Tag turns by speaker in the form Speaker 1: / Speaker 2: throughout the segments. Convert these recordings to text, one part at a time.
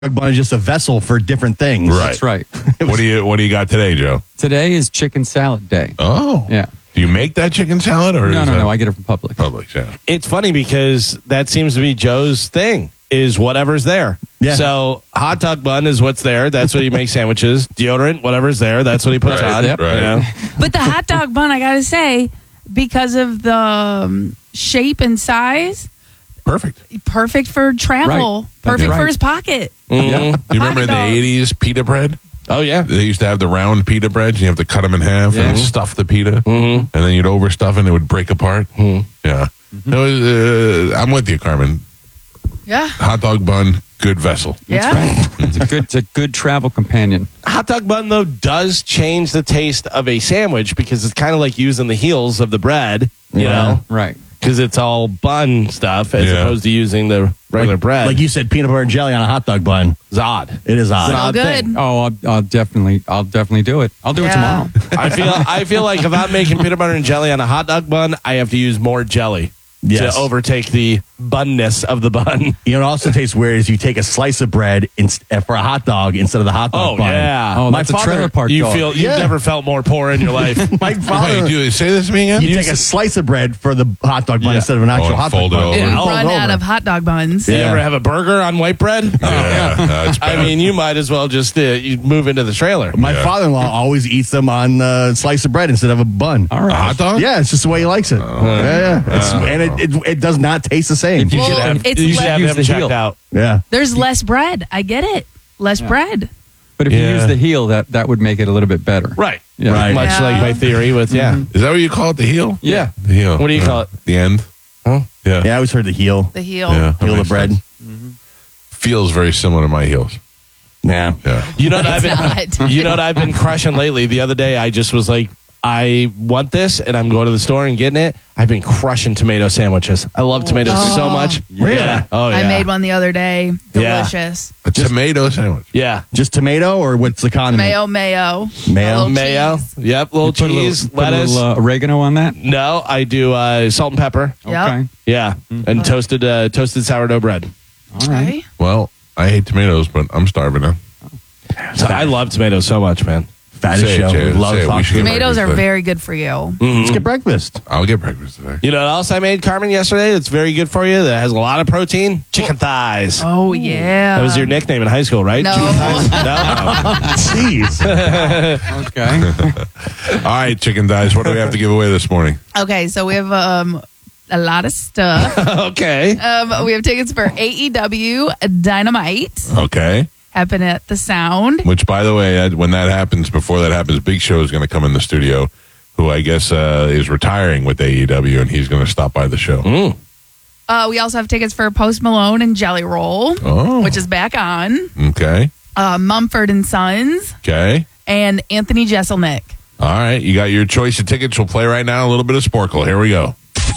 Speaker 1: bun is just a vessel for different things.
Speaker 2: Right.
Speaker 3: That's right.
Speaker 2: What do you got today, Joe?
Speaker 3: Today is chicken salad day.
Speaker 2: Oh.
Speaker 3: Yeah.
Speaker 2: Do you make that chicken salad? Or
Speaker 3: No. I get it from Publix.
Speaker 2: Publix, yeah.
Speaker 4: It's funny because that seems to be Joe's thing, is whatever's there.
Speaker 1: Yeah.
Speaker 4: So hot dog bun is what's there. That's what he makes sandwiches. Deodorant, whatever's there. That's what he puts
Speaker 2: Right,
Speaker 4: on.
Speaker 3: yep.
Speaker 2: right.
Speaker 4: You know?
Speaker 5: But the hot dog bun, I got to say, because of the shape and size,
Speaker 2: Perfect.
Speaker 5: perfect for travel.
Speaker 3: Right. That's
Speaker 5: Perfect for
Speaker 3: right.
Speaker 5: his pocket.
Speaker 3: Yeah.
Speaker 2: Do you remember in the
Speaker 5: Hot dog.
Speaker 2: 80s pita bread?
Speaker 4: Oh, yeah.
Speaker 2: They used to have the round pita breads, and you have to cut them in half and
Speaker 3: Yeah.
Speaker 2: stuff the pita, and then you'd overstuff and it would break apart. Yeah. It was, I'm with you, Carmen.
Speaker 5: Yeah.
Speaker 2: Hot dog bun, good vessel.
Speaker 5: Yeah.
Speaker 3: It's a good travel companion.
Speaker 4: Hot dog bun, though, does change the taste of a sandwich because it's kind of like using the heels of the bread, you know,
Speaker 3: Right.
Speaker 4: because it's all bun stuff as
Speaker 2: Yeah.
Speaker 4: opposed to using the regular bread.
Speaker 1: Like you said, peanut butter and jelly on a hot dog bun.
Speaker 4: it's odd.
Speaker 1: It is odd.
Speaker 4: It's an
Speaker 5: So
Speaker 4: odd
Speaker 5: good.
Speaker 4: thing.
Speaker 3: Oh, I'll definitely do it. I'll do it
Speaker 5: Yeah.
Speaker 3: tomorrow.
Speaker 4: I feel like if I'm making peanut butter and jelly on a hot dog bun, I have to use more jelly
Speaker 1: Yes.
Speaker 4: to overtake the bunness of the bun.
Speaker 1: You know, it also tastes weird is you take a slice of bread for a hot dog instead of the hot dog
Speaker 4: Oh,
Speaker 1: bun.
Speaker 4: yeah.
Speaker 3: Oh,
Speaker 1: My
Speaker 3: that's
Speaker 1: father-
Speaker 3: a trailer park
Speaker 4: You
Speaker 3: dog.
Speaker 4: feel you've
Speaker 1: Yeah.
Speaker 4: never felt more poor in your life.
Speaker 1: My
Speaker 2: Wait,
Speaker 1: father,
Speaker 2: say this to me again?
Speaker 1: you take a slice of bread for the hot dog bun instead of an actual
Speaker 2: and
Speaker 1: hot dog
Speaker 2: fold it
Speaker 1: bun.
Speaker 2: over.
Speaker 4: Yeah.
Speaker 5: Run
Speaker 1: Fold it
Speaker 5: out
Speaker 1: over.
Speaker 5: of hot dog buns.
Speaker 4: You
Speaker 1: Yeah.
Speaker 4: ever have a burger on white bread?
Speaker 2: Yeah, it's
Speaker 4: I
Speaker 2: bad.
Speaker 4: mean, you might as well just you move into the trailer.
Speaker 1: My
Speaker 2: Yeah.
Speaker 1: father-in-law always eats them on a slice of bread instead of a bun.
Speaker 3: All
Speaker 2: a
Speaker 3: right.
Speaker 2: hot dog?
Speaker 1: Yeah, it's just the way he likes it. Yeah. And it does not taste the same.
Speaker 4: You
Speaker 5: Well,
Speaker 4: should have,
Speaker 5: it's
Speaker 4: you should have
Speaker 3: use
Speaker 4: him
Speaker 3: the
Speaker 4: checked
Speaker 3: heel.
Speaker 4: out.
Speaker 1: Yeah.
Speaker 5: There's less bread. I get it. Less bread.
Speaker 3: But if you
Speaker 2: Yeah.
Speaker 3: use the heel, that would make it a little bit better.
Speaker 4: Right.
Speaker 3: Yeah.
Speaker 1: Right.
Speaker 4: Much
Speaker 5: Yeah.
Speaker 4: like my theory with,
Speaker 2: Is that what you call it, the heel?
Speaker 4: Yeah.
Speaker 2: The heel.
Speaker 4: What do you call it?
Speaker 2: The end?
Speaker 4: Huh?
Speaker 2: Yeah.
Speaker 1: Yeah, I always heard the heel.
Speaker 5: The heel.
Speaker 2: Yeah, that
Speaker 1: Heel of
Speaker 2: makes
Speaker 1: bread.
Speaker 2: sense. Feels very similar to my heels.
Speaker 1: Yeah.
Speaker 2: Yeah.
Speaker 4: You know what I've
Speaker 5: It's
Speaker 4: been
Speaker 5: not.
Speaker 4: you know what I've been crushing lately? The other day I just was like, I want this and I'm going to the store and getting it. I've been crushing tomato sandwiches. I love tomatoes so much.
Speaker 1: Really?
Speaker 4: Yeah. Oh yeah.
Speaker 5: I made one the other day.
Speaker 4: Yeah.
Speaker 5: Delicious.
Speaker 2: A tomato sandwich.
Speaker 4: Yeah.
Speaker 1: Just tomato or what's the condiment?
Speaker 5: Mayo.
Speaker 1: Mayo.
Speaker 5: A little
Speaker 4: Mayo.
Speaker 5: cheese.
Speaker 4: Yep. Little
Speaker 3: Put a
Speaker 4: cheese,
Speaker 3: put a
Speaker 4: lettuce.
Speaker 3: little oregano on that.
Speaker 4: No, I do salt and pepper.
Speaker 5: Yep.
Speaker 3: Okay.
Speaker 4: Yeah. And toasted sourdough bread.
Speaker 3: All right.
Speaker 5: Okay.
Speaker 2: Well, I hate tomatoes, but I'm starving now.
Speaker 4: So I love tomatoes so much, man.
Speaker 1: Fattest
Speaker 2: Say it,
Speaker 1: show.
Speaker 2: Jay.
Speaker 1: Love
Speaker 2: Say it. We
Speaker 1: talking.
Speaker 2: should get
Speaker 5: Tomatoes are
Speaker 2: breakfast today.
Speaker 5: very good for you.
Speaker 1: Let's get breakfast.
Speaker 2: I'll get breakfast today.
Speaker 4: You know what else I made, Carmen, yesterday? That's very good for you. That has a lot of protein. Chicken thighs.
Speaker 5: Oh, yeah.
Speaker 4: That was your nickname in high school, right?
Speaker 5: No.
Speaker 4: Chicken thighs? No.
Speaker 1: Jeez.
Speaker 3: Okay.
Speaker 2: All right, chicken thighs. What do we have to give away this morning?
Speaker 5: Okay, so we have a lot of stuff.
Speaker 4: Okay.
Speaker 5: We have tickets for AEW Dynamite.
Speaker 2: Okay.
Speaker 5: Happen at the Sound.
Speaker 2: Which, by the way, when that happens, before that happens, Big Show is going to come in the studio, who I guess is retiring with AEW, and he's going to stop by the show.
Speaker 5: We also have tickets for Post Malone and Jelly Roll,
Speaker 2: Oh.
Speaker 5: which is back on.
Speaker 2: Okay.
Speaker 5: Mumford and Sons
Speaker 2: Okay.
Speaker 5: and Anthony Jeselnik.
Speaker 2: All right. You got your choice of tickets. We'll play right now. A little bit of Sporkle. Here we go.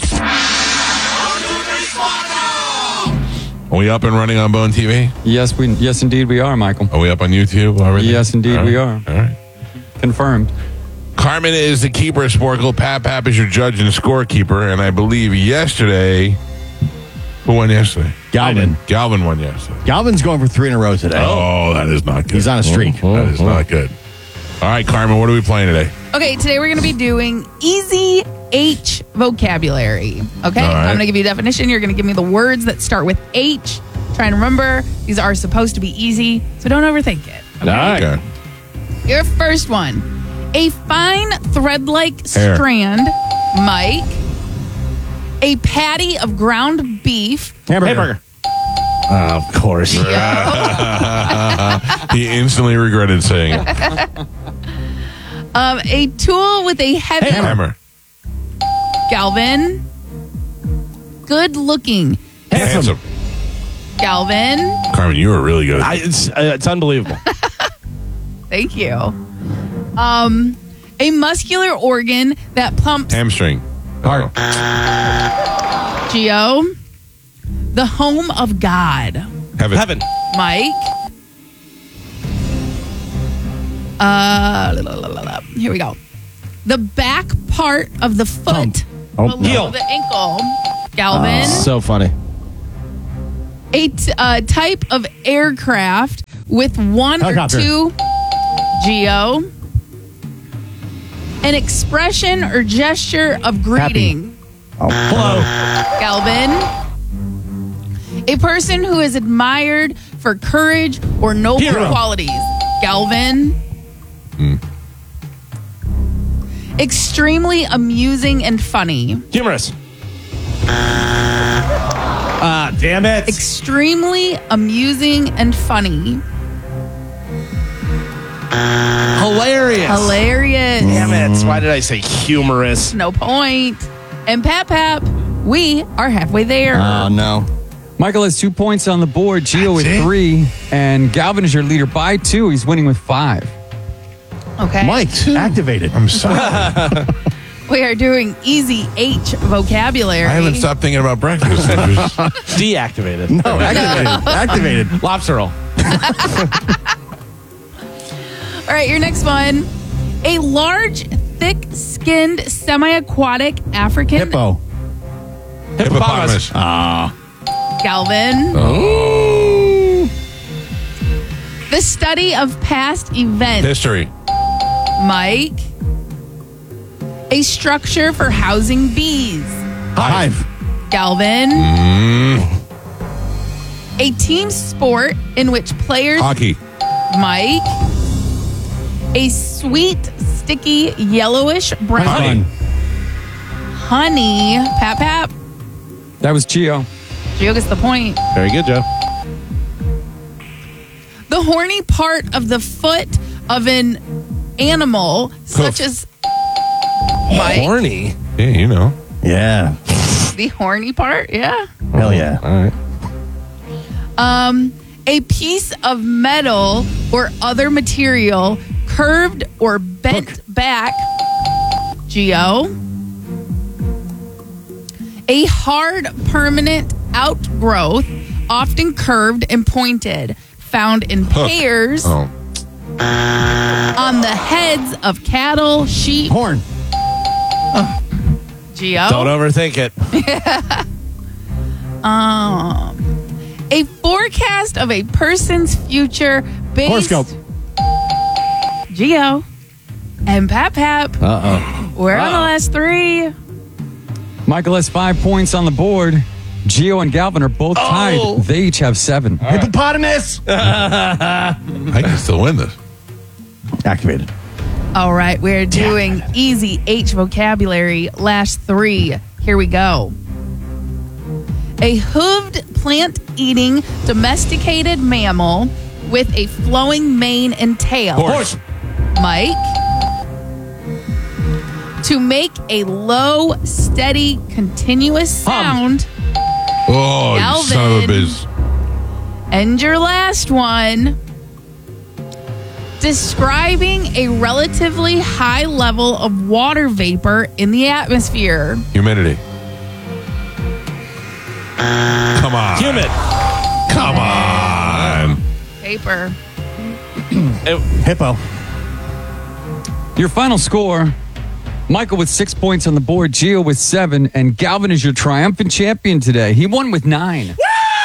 Speaker 2: Are we up and running on Bone TV?
Speaker 3: Yes, indeed we are, Michael.
Speaker 2: Are we up on YouTube already?
Speaker 3: Yes, indeed
Speaker 2: All right.
Speaker 3: we are.
Speaker 2: All right.
Speaker 3: Confirmed.
Speaker 2: Carmen is the keeper of Sporkle. Pap is your judge and scorekeeper. And I believe yesterday, who won yesterday?
Speaker 1: Galvin.
Speaker 2: Galvin won yesterday.
Speaker 1: Galvin's going for 3 in a row today.
Speaker 2: Oh, that is not good.
Speaker 1: He's on a streak.
Speaker 2: That is not good. All right, Carmen, what are we playing today?
Speaker 5: Okay, today we're going to be doing Easy H vocabulary. Okay,
Speaker 2: All right.
Speaker 5: I'm going to give you a definition. You're going to give me the words that start with H. Try and remember, these are supposed to be easy, so don't overthink it.
Speaker 4: All right.
Speaker 2: Okay.
Speaker 5: Your first one. A fine thread-like
Speaker 2: Hair.
Speaker 5: strand, Mike. A patty of ground beef.
Speaker 1: Hamburger.
Speaker 4: Of course.
Speaker 2: He instantly regretted saying it.
Speaker 5: A tool with a heavy
Speaker 2: Hammer.
Speaker 5: Galvin. Good looking.
Speaker 2: Handsome.
Speaker 5: Galvin.
Speaker 2: Carmen, you were really good.
Speaker 4: It's unbelievable.
Speaker 5: Thank you. A muscular organ that pumps
Speaker 2: Hamstring. Heart.
Speaker 5: Geo. The home of God.
Speaker 2: Heaven.
Speaker 5: Mike. Here we go. The back part of the foot
Speaker 1: Oh,
Speaker 5: below
Speaker 4: Heel.
Speaker 5: the ankle. Galvin.
Speaker 4: So funny.
Speaker 5: A type of aircraft with one
Speaker 1: Helicopter.
Speaker 5: or two. Geo. An expression or gesture of greeting.
Speaker 1: Hello.
Speaker 5: Galvin. A person who is admired for courage or noble
Speaker 1: Hero.
Speaker 5: qualities. Galvin. Extremely amusing and funny.
Speaker 4: Humorous. Damn it.
Speaker 5: Extremely amusing and funny.
Speaker 4: Hilarious.
Speaker 5: Hilarious.
Speaker 4: Damn it. Why did I say humorous?
Speaker 5: No point. And Pap, we are halfway there.
Speaker 1: Oh, no.
Speaker 3: Michael has 2 points on the board. Gio with
Speaker 2: That's it?
Speaker 3: 3. And Galvin is your leader by 2. He's winning with 5.
Speaker 5: Okay.
Speaker 1: Mike, activated.
Speaker 2: I'm sorry.
Speaker 5: We are doing easy H vocabulary.
Speaker 2: I haven't stopped thinking about breakfast.
Speaker 4: Deactivated.
Speaker 1: No, activated. Activated.
Speaker 4: Lobster roll.
Speaker 5: All right, your next one. A large, thick-skinned, semi-aquatic African.
Speaker 1: Hippo.
Speaker 2: Hippopotamus.
Speaker 5: Galvin.
Speaker 2: Oh.
Speaker 5: The study of past events.
Speaker 2: History.
Speaker 5: Mike. A structure for housing bees.
Speaker 1: Hive.
Speaker 5: Galvin. A team sport in which players.
Speaker 2: Hockey.
Speaker 5: Mike. A sweet, sticky, yellowish brown. Honey. Pap.
Speaker 3: That was Gio.
Speaker 5: Gio gets the point.
Speaker 4: Very good, Joe.
Speaker 5: The horny part of the foot of an animal, such as Mike.
Speaker 4: Horny.
Speaker 2: Yeah, you know.
Speaker 1: Yeah.
Speaker 5: The horny part, yeah.
Speaker 1: Hell yeah.
Speaker 4: All right.
Speaker 5: A piece of metal or other material curved or bent back. Geo. A hard, permanent outgrowth, often curved and pointed, found in pairs
Speaker 2: Oh.
Speaker 5: on the heads of cattle, sheep.
Speaker 1: Horn.
Speaker 5: Geo.
Speaker 4: Don't overthink it.
Speaker 5: A forecast of a person's future based.
Speaker 1: Horoscope.
Speaker 5: Geo. And Pap.
Speaker 4: Uh-oh.
Speaker 5: We're on the last 3.
Speaker 3: Michael has 5 points on the board. Gio and Galvin are both tied.
Speaker 4: Oh.
Speaker 3: They each have 7.
Speaker 1: Hippopotamus.
Speaker 2: I can still win this.
Speaker 1: Activated.
Speaker 5: All right, we're doing easy H vocabulary. Last 3. Here we go. A hooved, plant-eating, domesticated mammal with a flowing mane and tail.
Speaker 2: Horse.
Speaker 5: Mike. To make a low, steady, continuous sound.
Speaker 2: Oh, you son of a
Speaker 5: Galvin.
Speaker 2: biz.
Speaker 5: And your last one. Describing a relatively high level of water vapor in the atmosphere.
Speaker 2: Humidity. Come on.
Speaker 4: Humid.
Speaker 2: Come on.
Speaker 5: Vapor.
Speaker 1: Hippo.
Speaker 3: Your final score, Michael with 6 points on the board, Gio with 7, and Galvin is your triumphant champion today. He won with 9.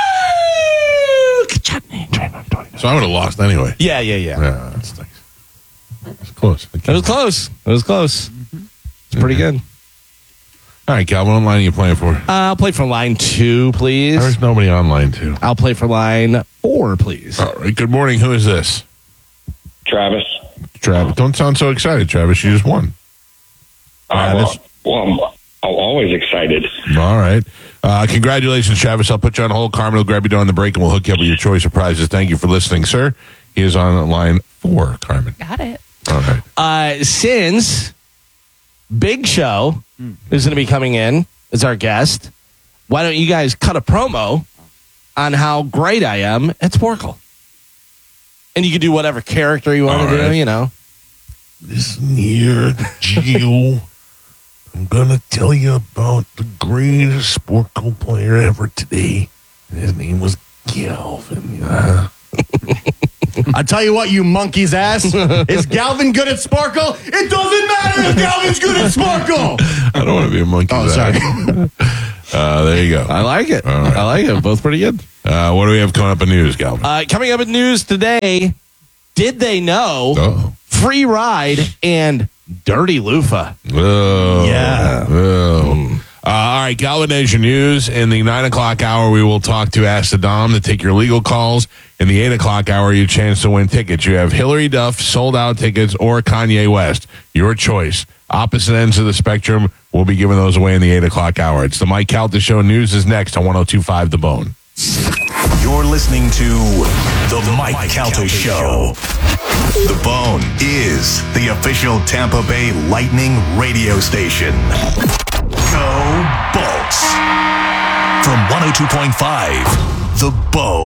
Speaker 2: So I would have lost anyway.
Speaker 4: Yeah.
Speaker 2: Yeah, that stinks. It's close.
Speaker 4: It was close. It was close. It's pretty good.
Speaker 2: All right, Calvin, what line are you playing for?
Speaker 4: I'll play for line 2, please.
Speaker 2: There's nobody on line 2.
Speaker 4: I'll play for line 4, please.
Speaker 2: All right, good morning. Who is this?
Speaker 6: Travis.
Speaker 2: Travis. Don't sound so excited, Travis. You just won. Travis.
Speaker 6: I'm always excited.
Speaker 2: All right. Congratulations, Travis. I'll put you on hold. Carmen will grab you during the break, and we'll hook you up with your choice of prizes. Thank you for listening, sir. He is on line 4, Carmen.
Speaker 5: Got it.
Speaker 2: All right.
Speaker 4: Since Big Show is going to be coming in as our guest, why don't you guys cut a promo on how great I am at Sporkle? And you can do whatever character you want
Speaker 2: All
Speaker 4: to do,
Speaker 2: right.
Speaker 4: you know.
Speaker 2: Listen here, Gio. I'm going to tell you about the greatest Sporkle player ever today. His name was Galvin.
Speaker 1: I tell you what, you monkey's ass. Is Galvin good at Sparkle? It doesn't matter if Galvin's good at Sparkle.
Speaker 2: I don't want to be a monkey.
Speaker 1: Oh, sorry.
Speaker 2: There you go.
Speaker 4: I like it.
Speaker 2: All right.
Speaker 4: I like it. Both pretty good.
Speaker 2: What do we have coming up in news, Galvin?
Speaker 4: Coming up in news today, did they know
Speaker 2: Oh.
Speaker 4: Free Ride and Dirty Loofah?
Speaker 2: Oh.
Speaker 1: Yeah.
Speaker 2: Oh. All right, Galvin Nation News. In the 9 o'clock hour, we will talk to Ask the Dom to take your legal calls. In the 8 o'clock hour, you chance to win tickets. You have Hillary Duff sold-out tickets or Kanye West. Your choice. Opposite ends of the spectrum. We'll be giving those away in the 8 o'clock hour. It's the Mike Calta Show. News is next on 102.5 The Bone.
Speaker 7: You're listening to The Mike Calta Show. The Bone is the official Tampa Bay Lightning radio station. Go Bolts. From 102.5 The Bone.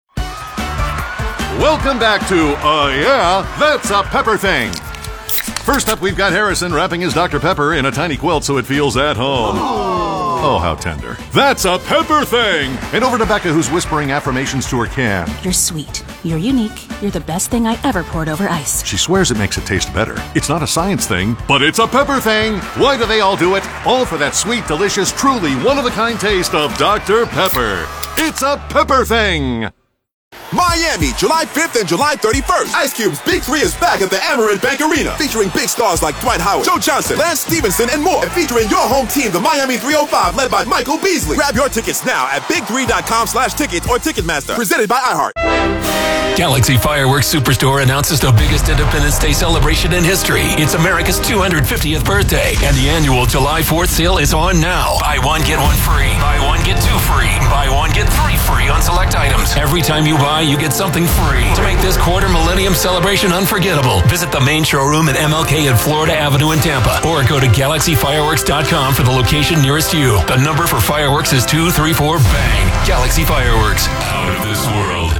Speaker 8: Welcome back to Yeah, That's a Pepper Thing. First up, we've got Harrison wrapping his Dr. Pepper in a tiny quilt so it feels at home. Oh, how tender. That's a Pepper Thing! And over to Becca, who's whispering affirmations to her can.
Speaker 9: You're sweet. You're unique. You're the best thing I ever poured over ice.
Speaker 8: She swears it makes it taste better. It's not a science thing, but it's a pepper thing. Why do they all do it? All for that sweet, delicious, truly one-of-a-kind taste of Dr. Pepper. It's a Pepper Thing!
Speaker 10: Miami, July 5th and July 31st. Ice Cube's Big 3 is back at the Amerant Bank Arena, featuring big stars like Dwight Howard, Joe Johnson, Lance Stevenson, and more. And featuring your home team, the Miami 305, led by Michael Beasley. Grab your tickets now at big3.com/tickets or Ticketmaster. Presented by iHeart.
Speaker 11: Galaxy Fireworks Superstore announces the biggest Independence Day celebration in history. It's America's 250th birthday, and the annual July 4th sale is on now. Buy one, get one free. Buy one, get two free. Buy one, get three free on select items. Every time you buy, you get something free. To make this quarter millennium celebration unforgettable, visit the main showroom at MLK and Florida Avenue in Tampa, or go to GalaxyFireworks.com for the location nearest you. The number for fireworks is 234 BANG. Galaxy Fireworks, out of this world.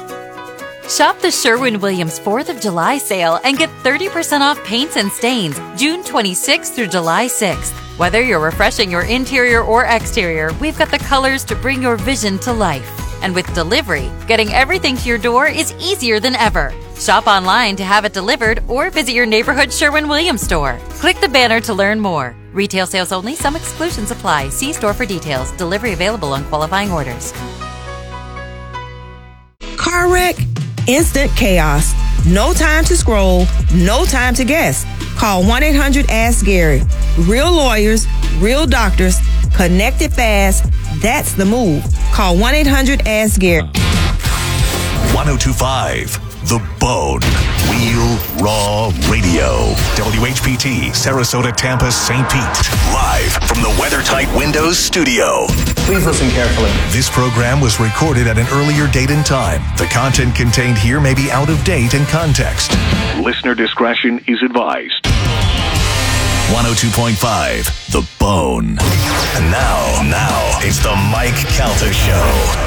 Speaker 12: Shop the Sherwin-Williams 4th of July sale and get 30% off paints and stains June 26th through July 6th. Whether you're refreshing your interior or exterior, we've got the colors to bring your vision to life. And with delivery, getting everything to your door is easier than ever. Shop online to have it delivered or visit your neighborhood Sherwin-Williams store. Click the banner to learn more. Retail sales only. Some exclusions apply. See store for details. Delivery available on qualifying orders.
Speaker 13: Car wreck? Instant chaos. No time to scroll. No time to guess. Call 1-800-ASK-GARY. Real lawyers, real doctors, connected fast. That's the move. Call 1-800-ASK-GARY.
Speaker 7: 102.5 The Bone. Real Raw Radio. WHPT, Sarasota, Tampa, St. Pete. Live from the WeatherTight Windows studio.
Speaker 14: Please listen carefully.
Speaker 7: This program was recorded at an earlier date and time. The content contained here may be out of date and context. Listener discretion is advised. 102.5 The Bone. And now, it's the Mike Calta Show.